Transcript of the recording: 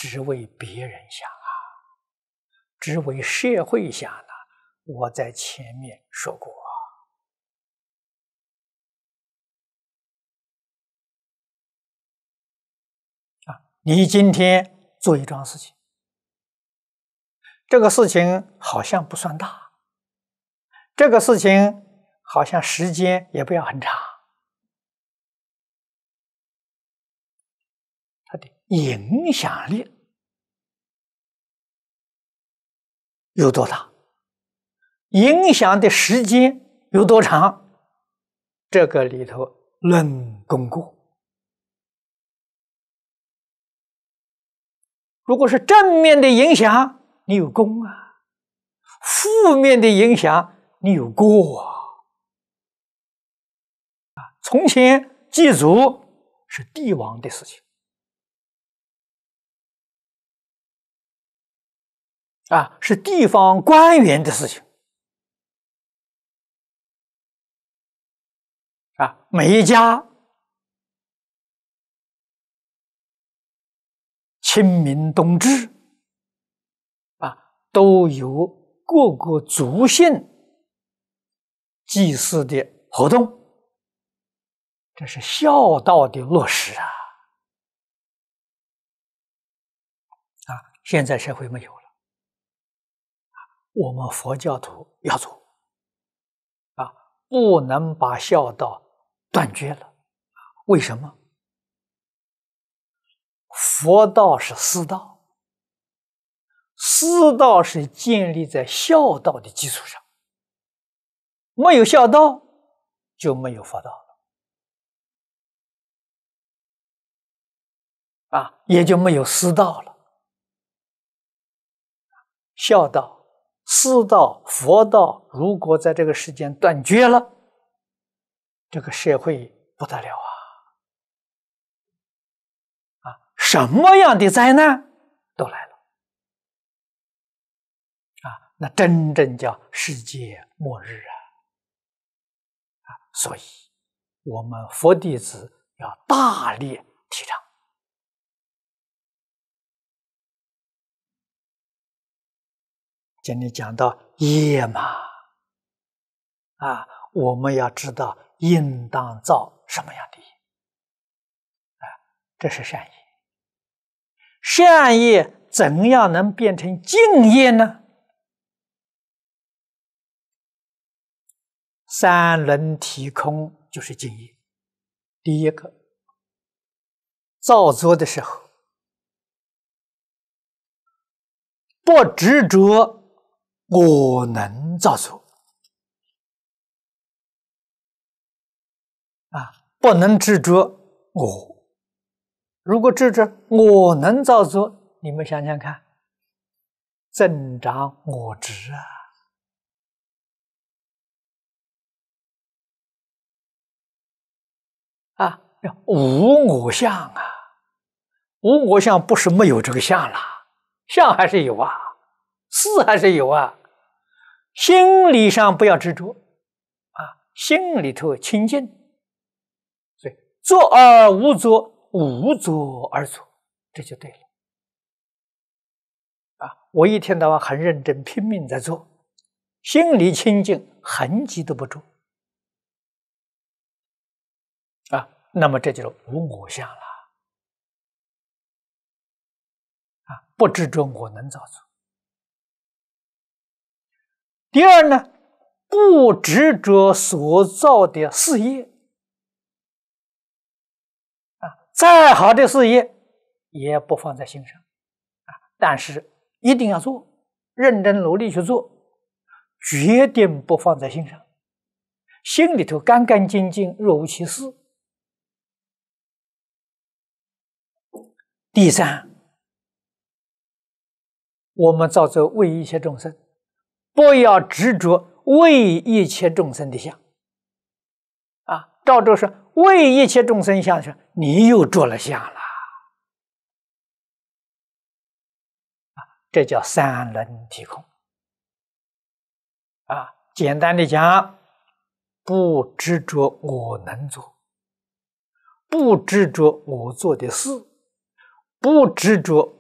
只为别人想啊，只为社会想啊。我在前面说过你今天做一桩事情，这个事情好像不算大，这个事情好像时间也不要很长，它的影响力有多大，影响的时间有多长，这个里头论功过。如果是正面的影响，你有功啊；负面的影响，你有过啊。从前祭祖是帝王的事情是地方官员的事情每一家清明冬至都有各个族姓祭祀的活动，这是孝道的落实现在社会没有了，我们佛教徒要做不能把孝道断绝了。为什么？佛道是私道，私道是建立在孝道的基础上，没有孝道就没有佛道了也就没有私道了。孝道、私道、佛道如果在这个世间断绝了，这个社会不得了什么样的灾难都来了那真正叫世界末日所以我们佛弟子要大力提倡今天讲到业嘛我们要知道应当造什么样的业这是善业。善业怎样能变成净业呢？三轮体空就是净业。第一个，造作的时候不执着我能造作不能执着我。如果执着我能造作，你们想想看，增长我执无我相无我相不是没有这个相啦，相还是有事还是有心理上不要执着心里头清净，所以作而无作，无作而作，这就对了我一天到晚很认真拼命在做，心里清净，痕迹都不住那么这就是无我相了不执着我能造作。第二呢，不执着所造的事业再好的事业也不放在心上但是一定要做，认真努力去做，决定不放在心上，心里头干干净净，若无其事。第三，我们造作为一切众生，不要执着为一切众生的相照着说为一切众生相去，你又着了相了这叫三轮体空简单的讲，不执着我能做，不执着我做的事，不执着